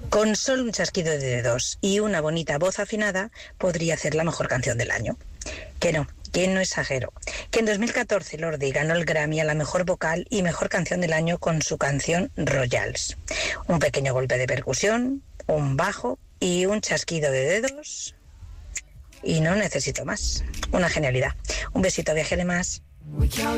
Con solo un chasquido de dedos y una bonita voz afinada, podría ser la mejor canción del año. Que no exagero. Que en 2014 Lordi ganó el Grammy a la mejor vocal y mejor canción del año con su canción Royals. Un pequeño golpe de percusión, un bajo y un chasquido de dedos. Y no necesito más. Una genialidad. Un besito, viajere más.